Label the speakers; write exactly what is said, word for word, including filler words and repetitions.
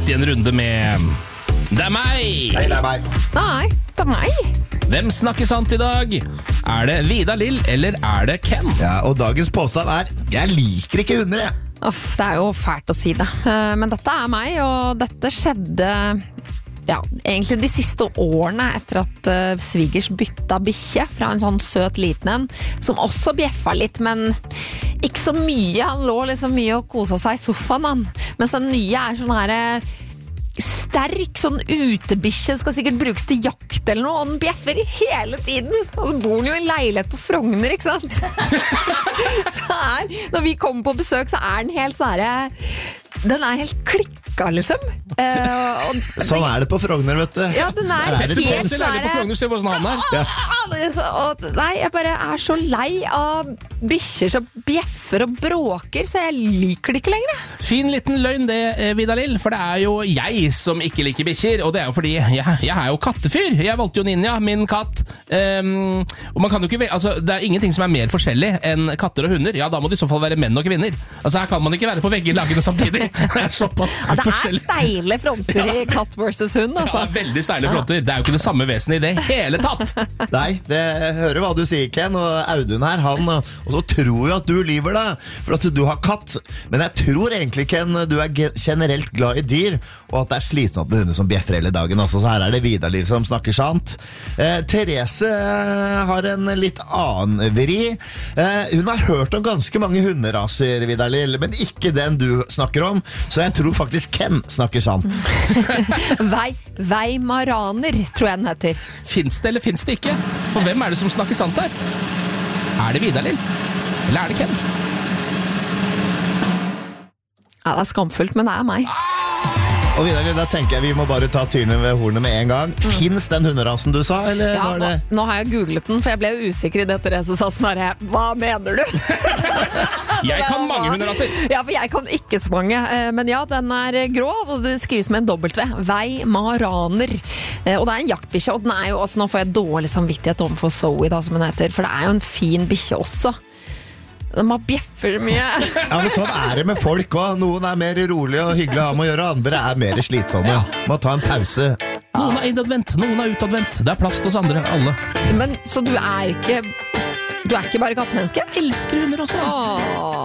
Speaker 1: midt i en runde med Det er meg!
Speaker 2: Nei, det er meg.
Speaker 3: Nei, det er meg.
Speaker 1: Hvem snakker sant i dag? Er det Vidar Lill, eller er det Ken?
Speaker 2: Ja, og dagens påstand er jeg liker ikke hunder, jeg.
Speaker 3: Uff, det er jo fælt å si det. Eh, Men dette er meg, og dette skjedde ja, egentlig de siste årene etter at uh, svigers bytta bikkje fra en sånn søt liten en, som også bjeffa litt, men ikke så mye. Han lå liksom mye og kosa seg i sofaen, han. Mens den nye er sånn her uh, sterk, sånn utebikkje, skal sikkert brukes til jakt eller noe, og den bjeffer hele tiden. Og så bor den jo i leilighet på Frogner, ikke sant? Så er, når vi kommer på besøk, så er den helt sånn her, den er helt klikka, liksom. Uh, og,
Speaker 2: sånn er det på Frogner, vet du.
Speaker 3: Ja, den er,
Speaker 2: er det
Speaker 3: helt
Speaker 1: Se på Frogner, se hvordan han er.
Speaker 2: Ja.
Speaker 3: og, Nei, jeg bare er så lei av bikkjer som bjeffer og bråker, så jeg liker det ikke lenger.
Speaker 1: Fin liten løgn det, Vidar Lill, for det er jo jeg som ikke liker bikkjer, og det er jo fordi jeg, jeg er jo kattefyr. Jeg valgte jo Ninja, min katt. Um, og man kan jo ikke, altså, det er ingenting som er mer forskjellig enn katter og hunder. Ja, da må det i så fall være menn og kvinner. Altså, her kan man ikke være på begge lagene samtidig. Det er såpass
Speaker 3: ja, det er
Speaker 1: forskjellig.
Speaker 3: steile fronter i katt versus hund, altså.
Speaker 1: Ja, veldig steile fronter. Det er jo ikke det samme vesenet i det hele tatt.
Speaker 2: Nei, det hører hva du sier, Ken. Og Audun her, han og så tror jo at du lyver da, for at du har katt. Men jeg tror egentlig, Ken, du er generelt glad i dyr, og at det er slitsomt med hunder som bjeffer hele dagen. Altså, så her er det Vidar Lill som snakker sant. Eh, Therese har en litt annen vri. Eh, hun har hørt om ganske mange hunderaser, Vidar Lill, men ikke den du snakker om, så jeg tror faktisk Ken snakker sant.
Speaker 3: Vei, Weimaraner, tror jeg den heter.
Speaker 1: Finns det eller finns det ikke? For hvem er det som snakker sant her? Er det Vidar Lill? Eller er det Ken?
Speaker 3: Ja, det er skamfullt, men det er meg.
Speaker 2: Og Vidar Lill, da tenker jeg vi må bare ta tyrene ved hornet med en gang. Mm. Finns den hunderasen du sa, eller
Speaker 3: Ja,
Speaker 2: var
Speaker 3: nå,
Speaker 2: det?
Speaker 3: nå har jeg googlet den, for jeg ble jo usikker i det Therese sa snarere. Hva mener du?
Speaker 1: Jeg kan mange hunderaser.
Speaker 3: Ja, for jeg kan ikke så mange. Eh, Men ja, den er grov, og det skrives med en W. Weimaraner. Eh, Og det er en jaktbikkje, og den er jo også, nå får jeg dårlig samvittighet overfor Zoe, da, som hun heter, for det er jo en fin bikkje også. De har bjeffer mye.
Speaker 2: Ja, men sånn er det med folk også. Noen er mer rolig og hyggelig å ha med å gjøre, andre er mer slitsomme. Må ta en pause.
Speaker 1: Noen er innadvendt, noen er utadvendt. Det er plass til oss andre, alle.
Speaker 3: Men, så du er ikke Du er ikke bare kattemenneske?
Speaker 1: Elsker hunder også.
Speaker 3: Åh.